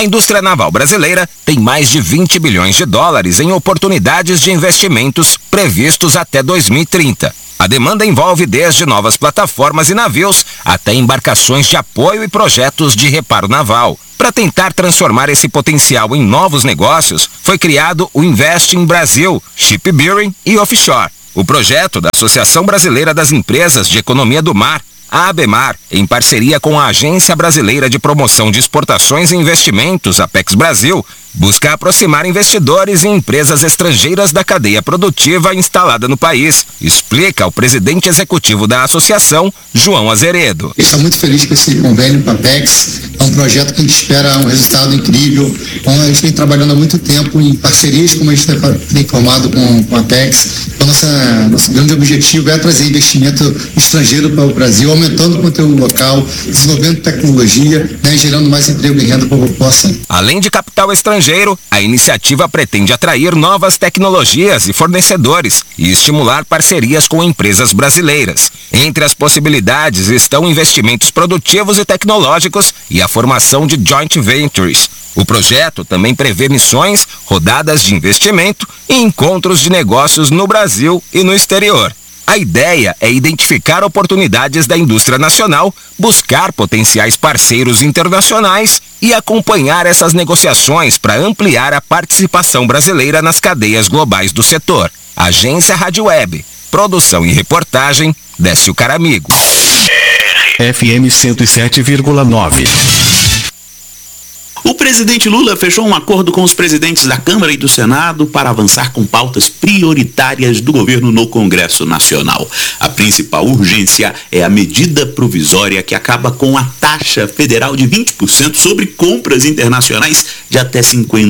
A indústria naval brasileira tem mais de 20 bilhões de dólares em oportunidades de investimentos previstos até 2030. A demanda envolve desde novas plataformas e navios até embarcações de apoio e projetos de reparo naval. Para tentar transformar esse potencial em novos negócios, foi criado o Investing Brasil, Shipbuilding e Offshore. O projeto da Associação Brasileira das Empresas de Economia do Mar, a ABEMAR, em parceria com a Agência Brasileira de Promoção de Exportações e Investimentos, Apex Brasil, busca aproximar investidores e empresas estrangeiras da cadeia produtiva instalada no país, explica o presidente executivo da associação, João Azeredo. Está muito feliz com esse convênio com a Apex. É um projeto que a gente espera um resultado incrível. Então, a gente vem trabalhando há muito tempo em parcerias, como a gente tem formado com a Apex. Então, nosso grande objetivo é trazer investimento estrangeiro para o Brasil, aumentando o conteúdo local, desenvolvendo tecnologia, gerando mais emprego e renda para a população. Além de capital estrangeiro, a iniciativa pretende atrair novas tecnologias e fornecedores e estimular parcerias com empresas brasileiras. Entre as possibilidades estão investimentos produtivos e tecnológicos e a formação de joint ventures. O projeto também prevê missões, rodadas de investimento e encontros de negócios no Brasil e no exterior. A ideia é identificar oportunidades da indústria nacional, buscar potenciais parceiros internacionais e acompanhar essas negociações para ampliar a participação brasileira nas cadeias globais do setor. Agência Rádio Web. Produção e reportagem, Décio Caramigo. FM 107,9. O presidente Lula fechou um acordo com os presidentes da Câmara e do Senado para avançar com pautas prioritárias do governo no Congresso Nacional. A principal urgência é a medida provisória que acaba com a taxa federal de 20% sobre compras internacionais de até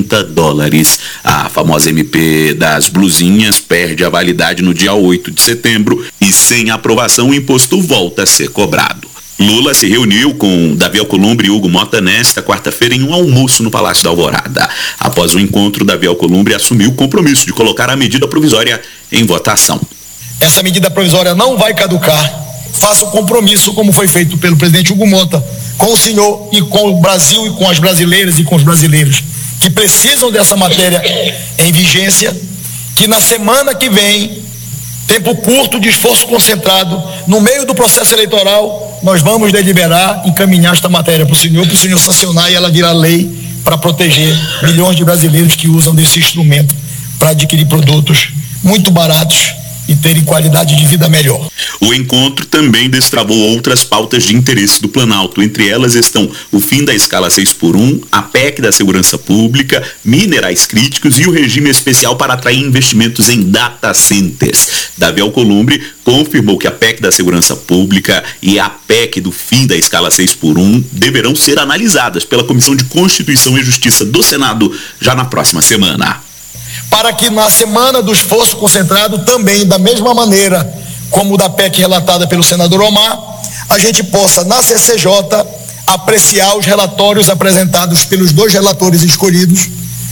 $50. A famosa MP das blusinhas perde a validade no dia 8 de setembro e, sem aprovação, o imposto volta a ser cobrado. Lula se reuniu com Davi Alcolumbre e Hugo Mota nesta quarta-feira em um almoço no Palácio da Alvorada. Após o encontro, Davi Alcolumbre assumiu o compromisso de colocar a medida provisória em votação. Essa medida provisória não vai caducar. Faça o compromisso, como foi feito pelo presidente Hugo Mota, com o senhor e com o Brasil e com as brasileiras e com os brasileiros que precisam dessa matéria em vigência, que na semana que vem, tempo curto de esforço concentrado, no meio do processo eleitoral, nós vamos deliberar, encaminhar esta matéria para o senhor sancionar e ela virar lei para proteger milhões de brasileiros que usam desse instrumento para adquirir produtos muito baratos e terem qualidade de vida melhor. O encontro também destravou outras pautas de interesse do Planalto. Entre elas estão o fim da escala 6x1, a PEC da segurança pública, minerais críticos e o regime especial para atrair investimentos em data centers. Davi Alcolumbre confirmou que a PEC da segurança pública e a PEC do fim da escala 6x1 deverão ser analisadas pela Comissão de Constituição e Justiça do Senado já na próxima semana. Para que na semana do esforço concentrado, também da mesma maneira como da PEC relatada pelo senador Omar, a gente possa na CCJ apreciar os relatórios apresentados pelos dois relatores escolhidos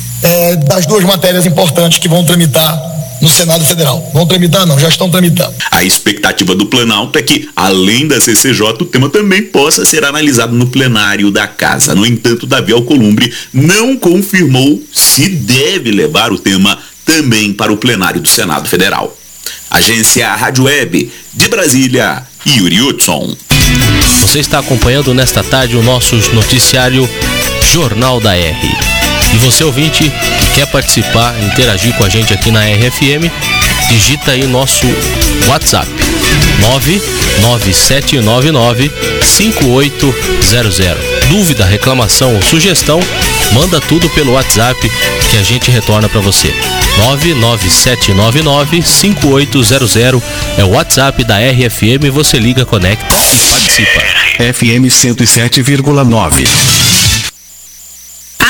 das duas matérias importantes que vão tramitar no Senado Federal. Vão tramitar não, já estão tramitando. A expectativa do Planalto é que, além da CCJ, o tema também possa ser analisado no plenário da Casa. No entanto, Davi Alcolumbre não confirmou se deve levar o tema também para o plenário do Senado Federal. Agência Rádio Web, de Brasília, Yuri Hudson. Você está acompanhando nesta tarde o nosso noticiário Jornal da R. E você, ouvinte, que quer participar, interagir com a gente aqui na RFM, digita aí nosso WhatsApp 99799-5800. Dúvida, reclamação ou sugestão, manda tudo pelo WhatsApp que a gente retorna para você. 99799-5800 é o WhatsApp da RFM, você liga, conecta e participa. FM 107,9. As transferências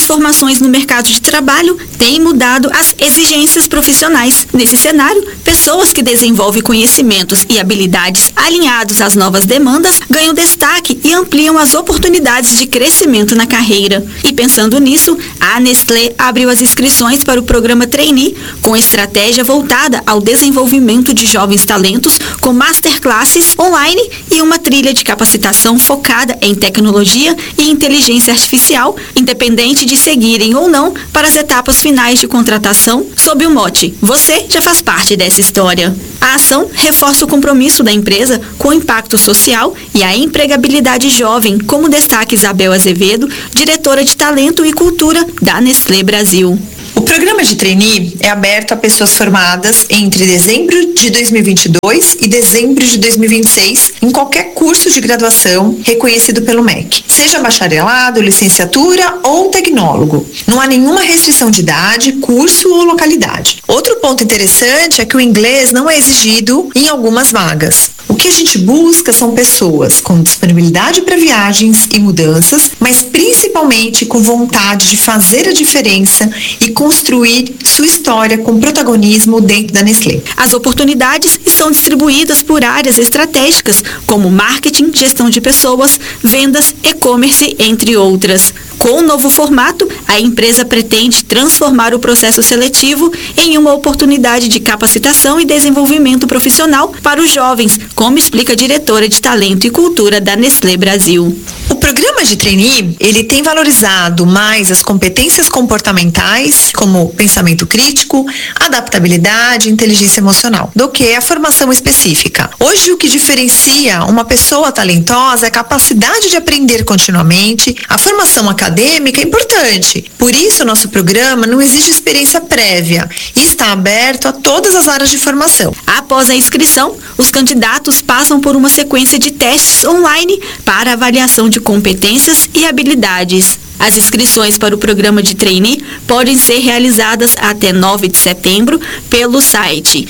transformações no mercado de trabalho têm mudado as exigências profissionais. Nesse cenário, pessoas que desenvolvem conhecimentos e habilidades alinhados às novas demandas ganham destaque e ampliam as oportunidades de crescimento na carreira. E pensando nisso, a Nestlé abriu as inscrições para o programa Trainee, com estratégia voltada ao desenvolvimento de jovens talentos, com masterclasses online e uma trilha de capacitação focada em tecnologia e inteligência artificial, independente de seguirem ou não para as etapas finais de contratação, sob o mote "Você já faz parte dessa história". A ação reforça o compromisso da empresa com o impacto social e a empregabilidade jovem, como destaca Isabel Azevedo, diretora de Talento e Cultura da Nestlé Brasil. O programa de trainee é aberto a pessoas formadas entre dezembro de 2022 e dezembro de 2026 em qualquer curso de graduação reconhecido pelo MEC, seja bacharelado, licenciatura ou tecnólogo. Não há nenhuma restrição de idade, curso ou localidade. Outro ponto interessante é que o inglês não é exigido em algumas vagas. O que a gente busca são pessoas com disponibilidade para viagens e mudanças, mas principalmente com vontade de fazer a diferença e construir sua história com protagonismo dentro da Nestlé. As oportunidades estão distribuídas por áreas estratégicas, como marketing, gestão de pessoas, vendas, e-commerce, entre outras. Com o novo formato, a empresa pretende transformar o processo seletivo em uma oportunidade de capacitação e desenvolvimento profissional para os jovens, como explica a diretora de Talento e Cultura da Nestlé Brasil. O programa de trainee, ele tem valorizado mais as competências comportamentais, como pensamento crítico, adaptabilidade e inteligência emocional, do que a formação específica. Hoje, o que diferencia uma pessoa talentosa é a capacidade de aprender continuamente. A formação acadêmica é importante. Por isso, nosso programa não exige experiência prévia e está aberto a todas as áreas de formação. Após a inscrição, os candidatos passam por uma sequência de testes online para avaliação de competências e habilidades. As inscrições para o programa de trainee podem ser realizadas até 9 de setembro pelo site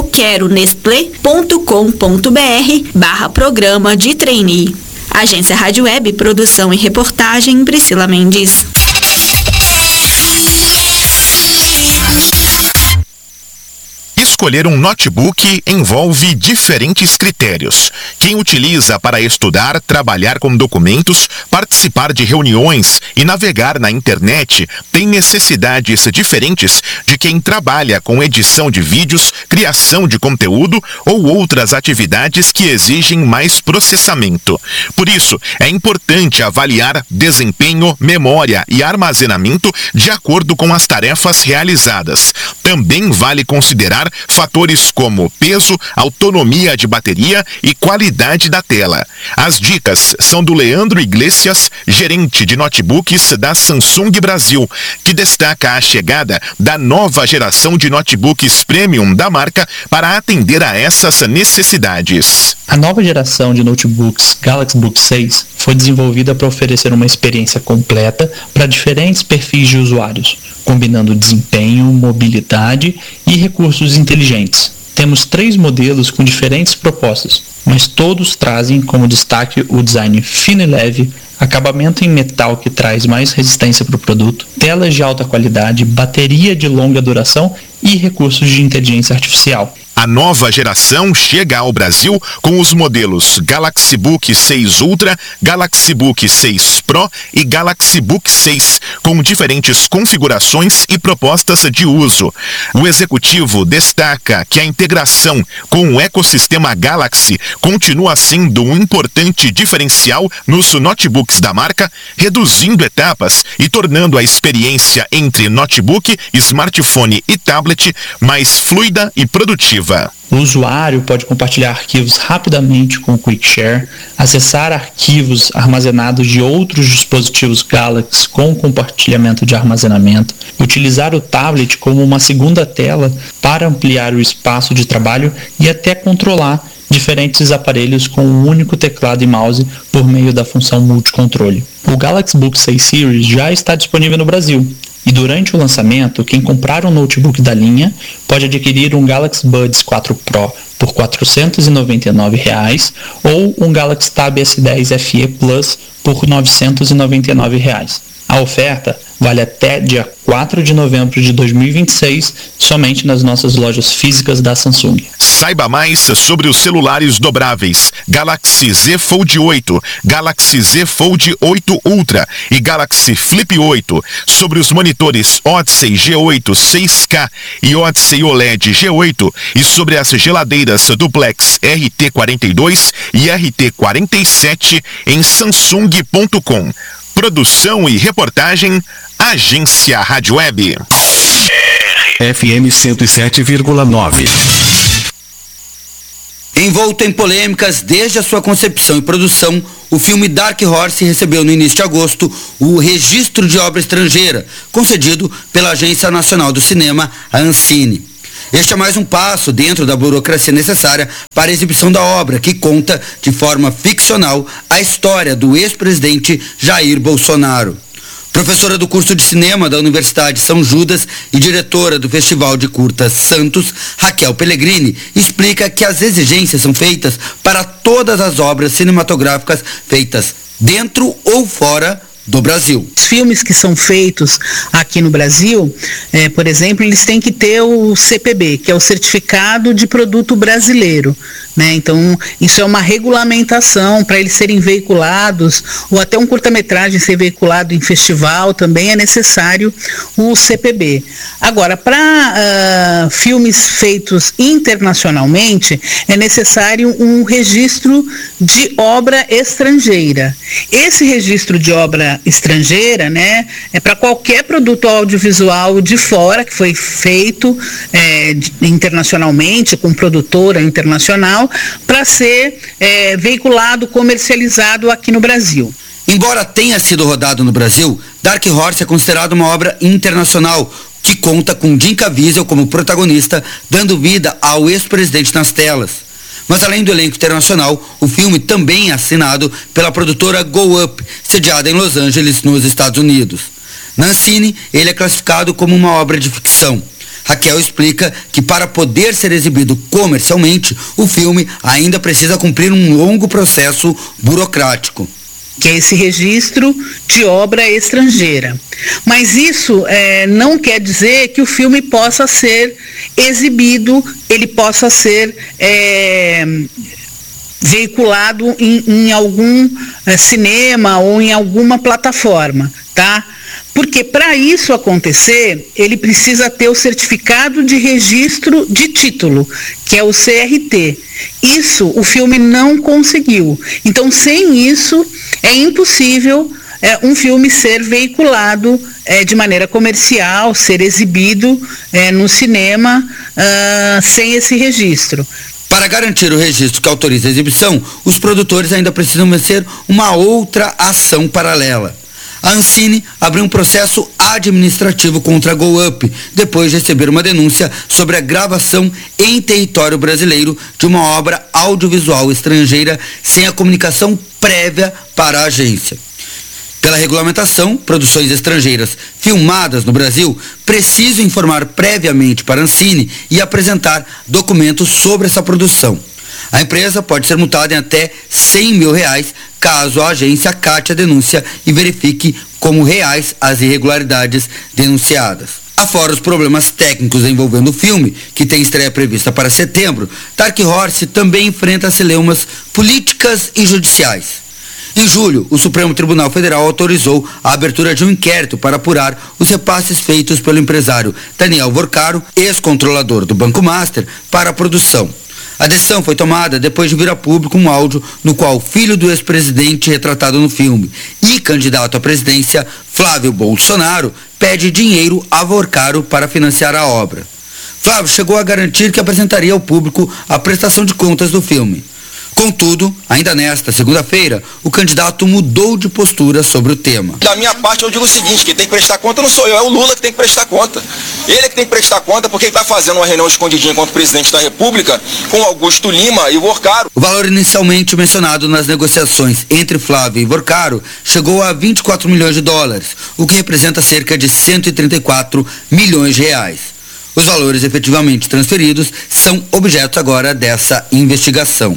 euqueronestle.com.br/programa de trainee. Agência Rádio Web, produção e reportagem, Priscila Mendes. Escolher um notebook envolve diferentes critérios. Quem utiliza para estudar, trabalhar com documentos, participar de reuniões e navegar na internet tem necessidades diferentes de quem trabalha com edição de vídeos, criação de conteúdo ou outras atividades que exigem mais processamento. Por isso, é importante avaliar desempenho, memória e armazenamento de acordo com as tarefas realizadas. Também vale considerar fatores como peso, autonomia de bateria e qualidade da tela. As dicas são do Leandro Iglesias, gerente de notebooks da Samsung Brasil, que destaca a chegada da nova geração de notebooks premium da marca para atender a essas necessidades. A nova geração de notebooks Galaxy Book 6 foi desenvolvida para oferecer uma experiência completa para diferentes perfis de usuários, combinando desempenho, mobilidade e recursos inteligentes. Temos 3 modelos com diferentes propostas, mas todos trazem como destaque o design fino e leve, acabamento em metal que traz mais resistência para o produto, telas de alta qualidade, bateria de longa duração e recursos de inteligência artificial. A nova geração chega ao Brasil com os modelos Galaxy Book 6 Ultra, Galaxy Book 6 Pro e Galaxy Book 6, com diferentes configurações e propostas de uso. O executivo destaca que a integração com o ecossistema Galaxy continua sendo um importante diferencial nos notebooks da marca, reduzindo etapas e tornando a experiência entre notebook, smartphone e tablet mais fluida e produtiva. O usuário pode compartilhar arquivos rapidamente com o Quick Share, acessar arquivos armazenados de outros dispositivos Galaxy com compartilhamento de armazenamento, utilizar o tablet como uma segunda tela para ampliar o espaço de trabalho e até controlar diferentes aparelhos com um único teclado e mouse por meio da função multicontrole. O Galaxy Book 6 Series já está disponível no Brasil. E durante o lançamento, quem comprar um notebook da linha pode adquirir um Galaxy Buds 4 Pro por R$ 499 ou um Galaxy Tab S10 FE Plus por R$ 999. A oferta vale até dia 4 de novembro de 2026, somente nas nossas lojas físicas da Samsung. Saiba mais sobre os celulares dobráveis Galaxy Z Fold 8, Galaxy Z Fold 8 Ultra e Galaxy Flip 8, sobre os monitores Odyssey G8 6K e Odyssey OLED G8 e sobre as geladeiras Duplex RT42 e RT47 em samsung.com. Produção e reportagem, Agência Rádio Web. FM 107,9. Envolto em polêmicas desde a sua concepção e produção, o filme Dark Horse recebeu no início de agosto o registro de obra estrangeira, concedido pela Agência Nacional do Cinema, a Ancine. Este é mais um passo dentro da burocracia necessária para a exibição da obra, que conta de forma ficcional a história do ex-presidente Jair Bolsonaro. Professora do curso de cinema da Universidade São Judas e diretora do Festival de Curtas Santos, Raquel Pellegrini, explica que as exigências são feitas para todas as obras cinematográficas feitas dentro ou fora do Brasil. Os filmes que são feitos aqui no Brasil, por exemplo, eles têm que ter o CPB, que é o Certificado de Produto Brasileiro, né? Então, isso é uma regulamentação para eles serem veiculados, ou até um curta-metragem ser veiculado em festival, também é necessário o CPB. Agora, para filmes feitos internacionalmente, é necessário um registro de obra estrangeira. Esse registro de obra estrangeira, né, é para qualquer produto audiovisual de fora que foi feito internacionalmente, com produtora internacional, para ser veiculado, comercializado aqui no Brasil. Embora tenha sido rodado no Brasil, Dark Horse é considerado uma obra internacional, que conta com Jim Caviezel como protagonista, dando vida ao ex-presidente nas telas. Mas além do elenco internacional, o filme também é assinado pela produtora Go Up, sediada em Los Angeles, nos Estados Unidos. Na Ancine, ele é classificado como uma obra de ficção. Raquel explica que para poder ser exibido comercialmente, o filme ainda precisa cumprir um longo processo burocrático, que é esse registro de obra estrangeira. Mas isso não quer dizer que o filme possa ser exibido, ele possa ser veiculado em algum cinema ou em alguma plataforma, tá? Porque para isso acontecer, ele precisa ter o certificado de registro de título, que é o CRT. Isso o filme não conseguiu. Então, sem isso, é impossível um filme ser veiculado de maneira comercial, ser exibido no cinema sem esse registro. Para garantir o registro que autoriza a exibição, os produtores ainda precisam vencer uma outra ação paralela. A Ancine abriu um processo administrativo contra a Go Up, depois de receber uma denúncia sobre a gravação em território brasileiro de uma obra audiovisual estrangeira sem a comunicação prévia para a agência. Pela regulamentação, produções estrangeiras filmadas no Brasil precisam informar previamente para a Ancine e apresentar documentos sobre essa produção. A empresa pode ser multada em até R$100 mil caso a agência acate a denúncia e verifique como reais as irregularidades denunciadas. Afora os problemas técnicos envolvendo o filme, que tem estreia prevista para setembro, Dark Horse também enfrenta celeumas políticas e judiciais. Em julho, o Supremo Tribunal Federal autorizou a abertura de um inquérito para apurar os repasses feitos pelo empresário Daniel Vorcaro, ex-controlador do Banco Master, para a produção. A decisão foi tomada depois de vir a público um áudio no qual o filho do ex-presidente retratado no filme e candidato à presidência, Flávio Bolsonaro, pede dinheiro a Vorcaro para financiar a obra. Flávio chegou a garantir que apresentaria ao público a prestação de contas do filme. Contudo, ainda nesta segunda-feira, o candidato mudou de postura sobre o tema. Da minha parte, eu digo o seguinte, quem tem que prestar conta não sou eu, é o Lula que tem que prestar conta. Ele é que tem que prestar conta porque ele está fazendo uma reunião escondidinha contra o presidente da República com Augusto Lima e Vorcaro. O valor inicialmente mencionado nas negociações entre Flávio e Vorcaro chegou a 24 milhões de dólares, o que representa cerca de 134 milhões de reais. Os valores efetivamente transferidos são objeto agora dessa investigação.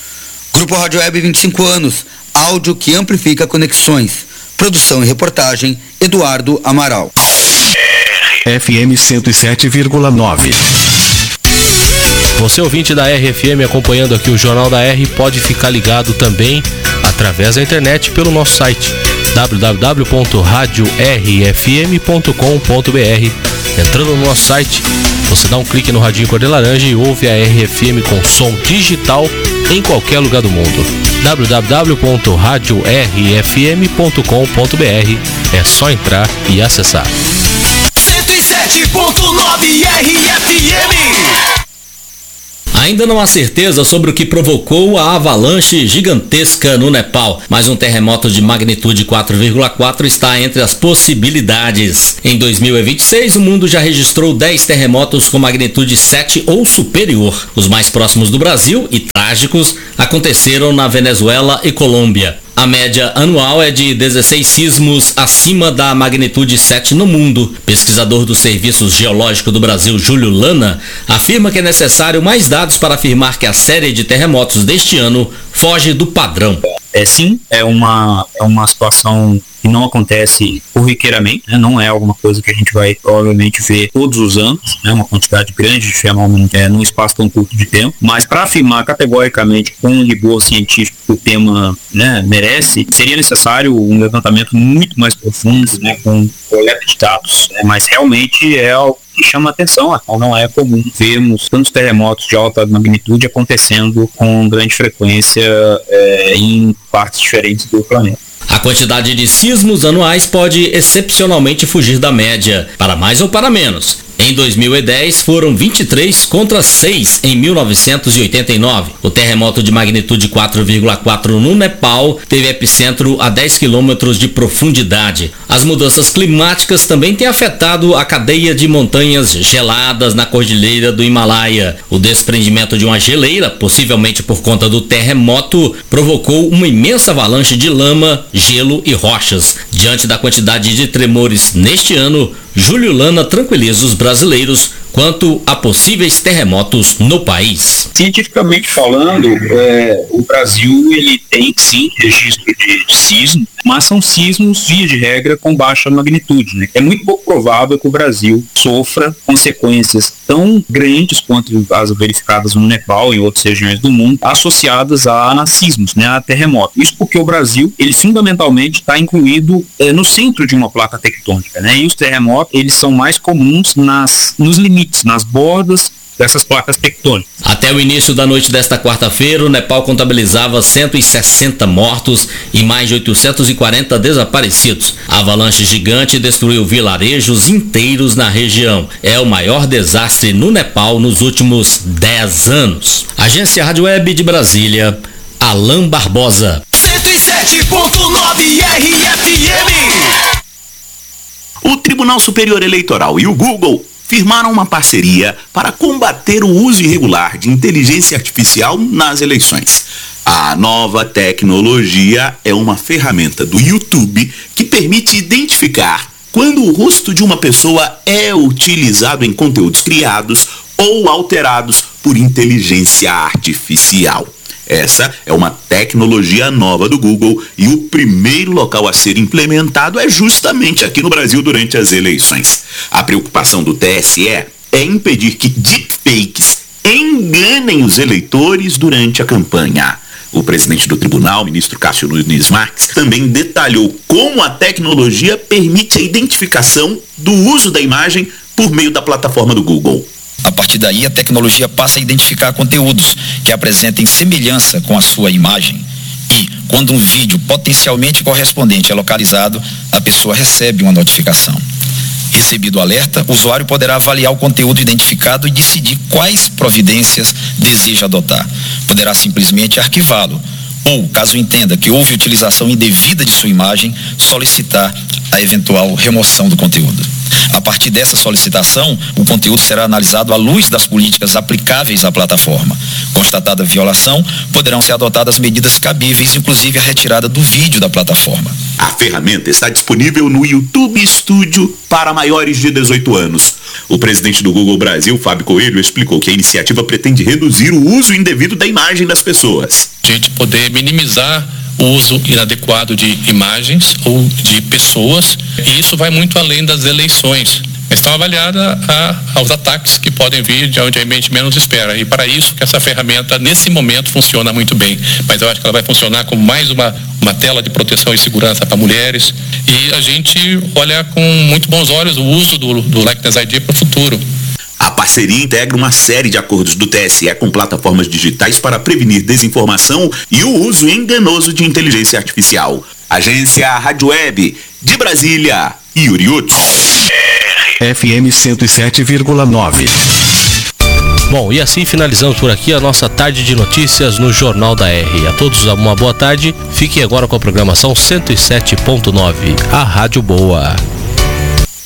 Grupo Rádio Web 25 anos, áudio que amplifica conexões. Produção e reportagem, Eduardo Amaral. FM 107,9. Você ouvinte da RFM acompanhando aqui o Jornal da R pode ficar ligado também através da internet pelo nosso site www.radiorfm.com.br. Entrando no nosso site, você dá um clique no radinho cor de laranja e ouve a RFM com som digital em qualquer lugar do mundo. www.radiorfm.com.br. É só entrar e acessar. 107.9 RFM. Ainda não há certeza sobre o que provocou a avalanche gigantesca no Nepal, mas um terremoto de magnitude 4,4 está entre as possibilidades. Em 2026, o mundo já registrou 10 terremotos com magnitude 7 ou superior. Os mais próximos do Brasil e trágicos aconteceram na Venezuela e Colômbia. A média anual é de 16 sismos acima da magnitude 7 no mundo. Pesquisador do Serviço Geológico do Brasil, Júlio Lana, afirma que é necessário mais dados para afirmar que a série de terremotos deste ano foge do padrão. Sim, é uma situação que não acontece corriqueiramente, né? Não é alguma coisa que a gente vai provavelmente ver todos os anos, né? Uma quantidade grande de fenômenos num espaço tão curto de tempo, mas para afirmar categoricamente com o rigor científico que o tema, né, merece, seria necessário um levantamento muito mais profundo, né, com coleta de dados, né? Mas realmente é algo que chama atenção, não é comum vermos tantos terremotos de alta magnitude acontecendo com grande frequência em partes diferentes do planeta. A quantidade de sismos anuais pode excepcionalmente fugir da média, para mais ou para menos. Em 2010 foram 23 contra 6 em 1989. O terremoto de magnitude 4,4 no Nepal teve epicentro a 10 quilômetros de profundidade. As mudanças climáticas também têm afetado a cadeia de montanhas geladas na cordilheira do Himalaia. O desprendimento de uma geleira, possivelmente por conta do terremoto, provocou uma imensa avalanche de lama, gelo e rochas. Diante da quantidade de tremores neste ano, Júlio Lana tranquiliza os brasileiros quanto a possíveis terremotos no país. Cientificamente falando, o Brasil ele tem sim registro de sismo, mas são sismos, via de regra, com baixa magnitude, né? É muito pouco provável que o Brasil sofra consequências tão grandes quanto as verificadas no Nepal e em outras regiões do mundo, associadas a sismos, né, a terremoto. Isso porque o Brasil, ele fundamentalmente está incluído no centro de uma placa tectônica, né? E os terremotos, eles são mais comuns nos limites, nas bordas dessas placas tectônicas. Até o início da noite desta quarta-feira, o Nepal contabilizava 160 mortos e mais de 840 desaparecidos. A avalanche gigante destruiu vilarejos inteiros na região. É o maior desastre no Nepal nos últimos 10 anos. Agência Rádio Web de Brasília, Alain Barbosa. 107.9 RFM. O Tribunal Superior Eleitoral e o Google firmaram uma parceria para combater o uso irregular de inteligência artificial nas eleições. A nova tecnologia é uma ferramenta do YouTube que permite identificar quando o rosto de uma pessoa é utilizado em conteúdos criados ou alterados por inteligência artificial. Essa é uma tecnologia nova do Google e o primeiro local a ser implementado é justamente aqui no Brasil durante as eleições. A preocupação do TSE é impedir que deepfakes enganem os eleitores durante a campanha. O presidente do tribunal, ministro Cássio Nunes Marques, também detalhou como a tecnologia permite a identificação do uso da imagem por meio da plataforma do Google. A partir daí, a tecnologia passa a identificar conteúdos que apresentem semelhança com a sua imagem. E, quando um vídeo potencialmente correspondente é localizado, a pessoa recebe uma notificação. Recebido o alerta, o usuário poderá avaliar o conteúdo identificado e decidir quais providências deseja adotar. Poderá simplesmente arquivá-lo. Ou, caso entenda que houve utilização indevida de sua imagem, solicitar a eventual remoção do conteúdo. A partir dessa solicitação, o conteúdo será analisado à luz das políticas aplicáveis à plataforma. Constatada a violação, poderão ser adotadas medidas cabíveis, inclusive a retirada do vídeo da plataforma. A ferramenta está disponível no YouTube Studio para maiores de 18 anos. O presidente do Google Brasil, Fábio Coelho, explicou que a iniciativa pretende reduzir o uso indevido da imagem das pessoas. A gente poder minimizar o uso inadequado de imagens ou de pessoas, e isso vai muito além das eleições. Estão avaliadas aos ataques que podem vir de onde a gente menos espera. E para isso que essa ferramenta, nesse momento, funciona muito bem. Mas eu acho que ela vai funcionar como mais uma tela de proteção e segurança para mulheres. E a gente olha com muito bons olhos o uso do Likeness ID para o futuro. A parceria integra uma série de acordos do TSE com plataformas digitais para prevenir desinformação e o uso enganoso de inteligência artificial. Agência Rádio Web, de Brasília, Yuri Hudson. FM 107,9. Bom, e assim finalizamos por aqui a nossa tarde de notícias no Jornal da R. A todos uma boa tarde. Fiquem agora com a programação 107.9, a Rádio Boa.